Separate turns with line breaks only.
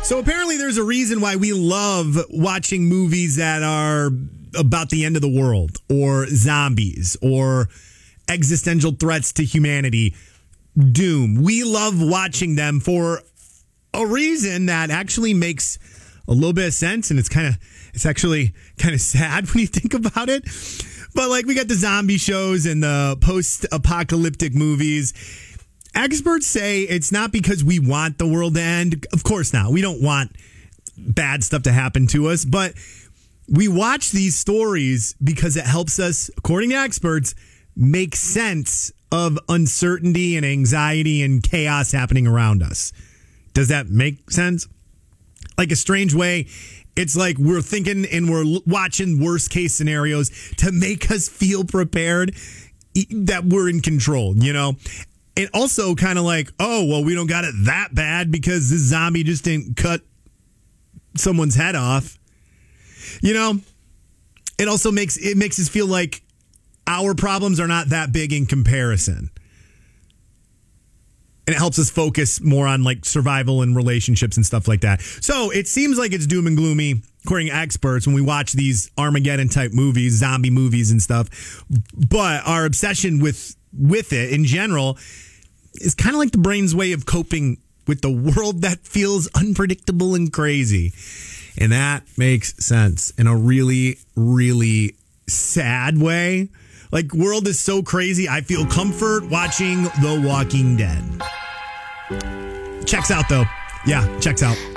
So apparently there's a reason why we love watching movies that are about the end of the world or zombies or existential threats to humanity. Doom. We love watching them for a reason that actually makes a little bit of sense, and it's actually kind of sad when you think about it. But like, we got the zombie shows and the post-apocalyptic movies. Experts say it's not because we want the world to end. Of course not. We don't want bad stuff to happen to us, but we watch these stories because it helps us, according to experts, make sense of uncertainty and anxiety and chaos happening around us. Does that make sense? Like a strange way, it's like we're thinking and we're watching worst case scenarios to make us feel prepared that we're in control, you know? And also kind of like, oh, well, we don't got it that bad because this zombie just didn't cut someone's head off. You know, it also makes us feel like our problems are not that big in comparison. And it helps us focus more on like survival and relationships and stuff like that. So it seems like it's doom and gloomy, according to experts, when we watch these Armageddon type movies, zombie movies and stuff. But our obsession with it in general is kind of like the brain's way of coping with the world that feels unpredictable and crazy. And that makes sense in a really, really sad way. Like, world is so crazy, I feel comfort watching The Walking Dead. Checks out, though. Yeah, checks out.